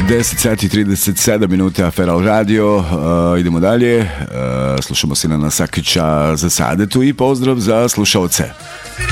10 sati 37 minuta, Feral Radio. Idemo dalje. Slušamo Sinana Sakića za Sadetu i pozdrav za slušalce.